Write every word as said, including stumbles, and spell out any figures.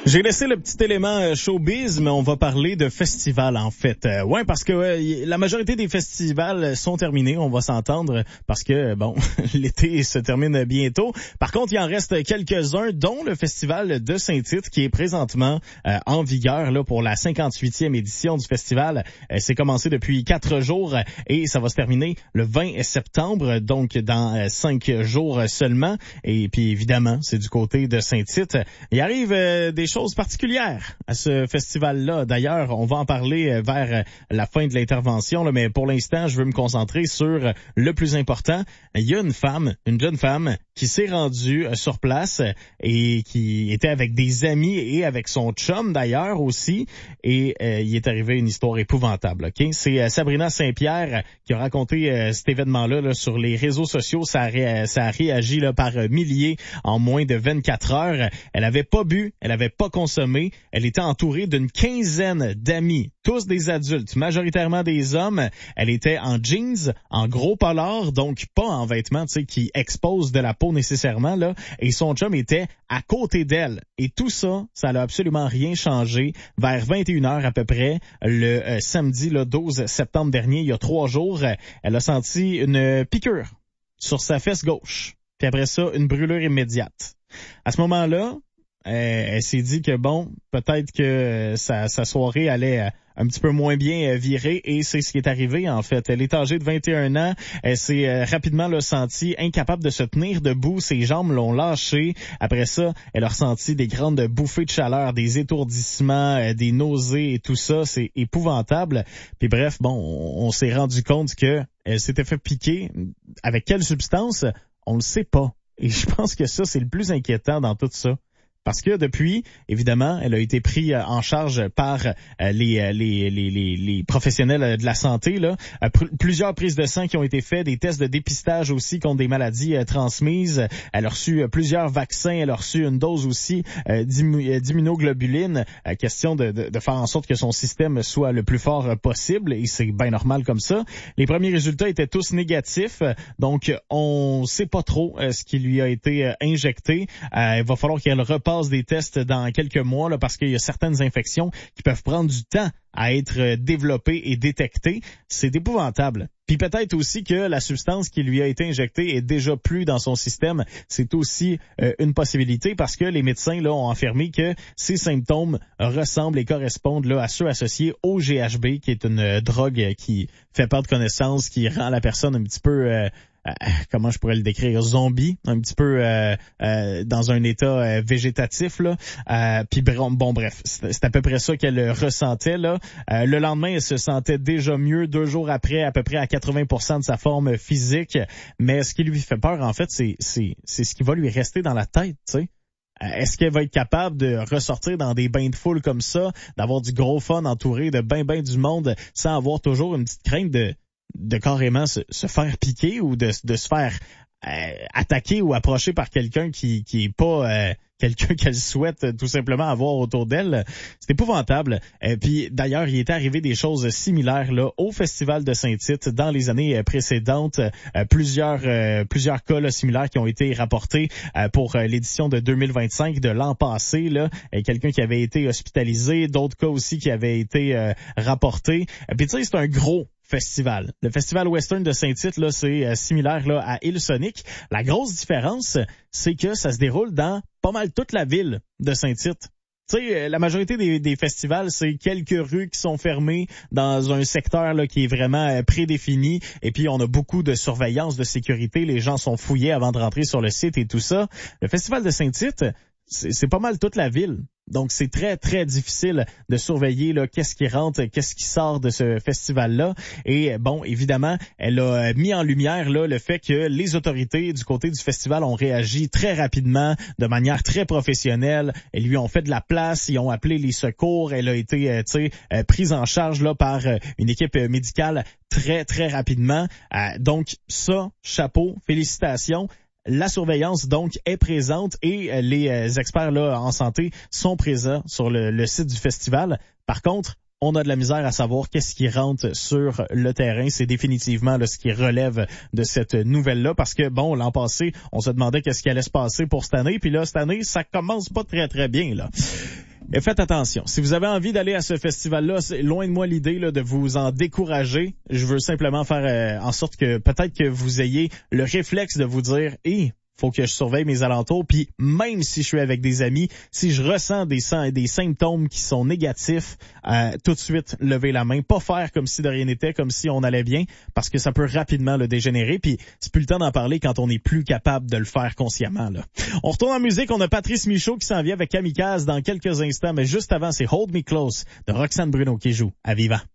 J'ai laissé le petit élément euh, showbiz, mais on va parler de festival en fait. Euh, ouais, parce que euh, la majorité des festivals sont terminés, on va s'entendre, parce que bon, l'été se termine bientôt. Par contre, il en reste quelques-uns, dont le festival de Saint-Tite qui est présentement euh, en vigueur là pour la cinquante-huitième édition du festival. Euh, c'est commencé depuis quatre jours et ça va se terminer le vingt septembre, donc dans euh, cinq jours seulement. Et puis évidemment, c'est du côté de Saint-Tite. Il arrive euh, des choses particulières à ce festival-là. D'ailleurs, on va en parler vers la fin de l'intervention, là, mais pour l'instant, je veux me concentrer sur le plus important. Il y a une femme, une jeune femme, qui s'est rendue sur place et qui était avec des amis et avec son chum d'ailleurs aussi. Et euh, il est arrivé une histoire épouvantable. Ok, c'est euh, Sabrina Saint-Pierre qui a raconté euh, cet événement-là là, sur les réseaux sociaux. Ça a, ré- ça a réagi là, par milliers en moins de vingt-quatre heures. Elle avait pas bu, elle avait pas consommé. Elle était entourée d'une quinzaine d'amis, tous des adultes, majoritairement des hommes. Elle était en jeans, en gros polar, donc pas en vêtements, tu sais, qui exposent de la peau nécessairement, là. Et son chum était à côté d'elle. Et tout ça, ça n'a absolument rien changé. Vers vingt et une heures à peu près, le euh, samedi, le douze septembre dernier, il y a trois jours, elle a senti une piqûre sur sa fesse gauche. Puis après ça, une brûlure immédiate. À ce moment-là, Euh, elle s'est dit que bon, peut-être que sa, sa soirée allait euh, un petit peu moins bien euh, virer et c'est ce qui est arrivé en fait. Elle est âgée de vingt et un ans, elle s'est euh, rapidement là, sentie incapable de se tenir debout, ses jambes l'ont lâchée. Après ça, elle a ressenti des grandes bouffées de chaleur, des étourdissements, euh, des nausées et tout ça, c'est épouvantable. Puis bref, bon, on, on s'est rendu compte que elle s'était fait piquer. Avec quelle substance? On le sait pas. Et je pense que ça, c'est le plus inquiétant dans tout ça. Parce que depuis, évidemment, elle a été prise en charge par les, les, les, les, les professionnels de la santé. Là. Plusieurs prises de sang qui ont été faites, des tests de dépistage aussi contre des maladies transmises. Elle a reçu plusieurs vaccins, elle a reçu une dose aussi d'immunoglobuline. Question de, de, de faire en sorte que son système soit le plus fort possible et c'est bien normal comme ça. Les premiers résultats étaient tous négatifs, donc on sait pas trop ce qui lui a été injecté. Il va falloir qu'elle repasse des tests dans quelques mois là, parce qu'il y a certaines infections qui peuvent prendre du temps à être développées et détectées. C'est épouvantable. Puis peut-être aussi que la substance qui lui a été injectée est déjà plus dans son système. C'est aussi euh, une possibilité parce que les médecins là ont affirmé que ces symptômes ressemblent et correspondent là à ceux associés au G H B, qui est une euh, drogue qui fait perdre connaissance, qui rend la personne un petit peu... Euh, Euh, comment je pourrais le décrire, zombie, un petit peu euh, euh, dans un état euh, végétatif là. Euh, puis bon bref, c'est, c'est à peu près ça qu'elle ressentait là. Euh, le lendemain, elle se sentait déjà mieux. Deux jours après, à peu près à quatre-vingts pour cent de sa forme physique. Mais ce qui lui fait peur, en fait, c'est c'est c'est ce qui va lui rester dans la tête, tu sais. Est-ce qu'elle va être capable de ressortir dans des bains de foule comme ça, d'avoir du gros fun entouré de ben ben du monde, sans avoir toujours une petite crainte de de carrément se, se faire piquer ou de, de se faire euh, attaquer ou approcher par quelqu'un qui qui est pas euh, quelqu'un qu'elle souhaite tout simplement avoir autour d'elle. C'est épouvantable. Et puis d'ailleurs, il est arrivé des choses similaires là au Festival de Saint-Tite dans les années précédentes. Euh, plusieurs euh, plusieurs cas là, similaires qui ont été rapportés euh, pour euh, l'édition de deux mille vingt-cinq de l'an passé. Là, et quelqu'un qui avait été hospitalisé, d'autres cas aussi qui avaient été euh, rapportés. Et puis tu sais, c'est un gros festival. Le festival western de Saint-Tite, là, c'est euh, similaire là à Hillsonic. La grosse différence, c'est que ça se déroule dans pas mal toute la ville de Saint-Tite. Tu sais, la majorité des, des festivals, c'est quelques rues qui sont fermées dans un secteur là qui est vraiment euh, prédéfini. Et puis, on a beaucoup de surveillance, de sécurité. Les gens sont fouillés avant de rentrer sur le site et tout ça. Le festival de Saint-Tite, c'est, c'est pas mal toute la ville. Donc, c'est très, très difficile de surveiller là qu'est-ce qui rentre, qu'est-ce qui sort de ce festival-là. Et bon, évidemment, elle a mis en lumière là le fait que les autorités du côté du festival ont réagi très rapidement, de manière très professionnelle. Elles lui ont fait de la place, ils ont appelé les secours. Elle a été, euh, tu sais, euh, prise en charge là par euh, une équipe médicale très, très rapidement. Euh, donc, ça, chapeau, félicitations. La surveillance, donc, est présente et les experts là en santé sont présents sur le, le site du festival. Par contre, on a de la misère à savoir qu'est-ce qui rentre sur le terrain. C'est définitivement là, ce qui relève de cette nouvelle-là parce que, bon, l'an passé, on se demandait qu'est-ce qui allait se passer pour cette année. Puis là, cette année, ça commence pas très, très bien, là. Et faites attention. Si vous avez envie d'aller à ce festival-là, c'est loin de moi l'idée là, de vous en décourager. Je veux simplement faire euh, en sorte que peut-être que vous ayez le réflexe de vous dire « Hé, faut que je surveille mes alentours. » Puis même si je suis avec des amis, si je ressens des, des symptômes qui sont négatifs, euh, tout de suite lever la main. Pas faire comme si de rien n'était, comme si on allait bien, parce que ça peut rapidement le dégénérer. Puis c'est plus le temps d'en parler quand on n'est plus capable de le faire consciemment. Là. On retourne en musique. On a Patrice Michaud qui s'en vient avec Kamikaze dans quelques instants. Mais juste avant, c'est Hold Me Close de Roxane Bruno qui joue à Vivant.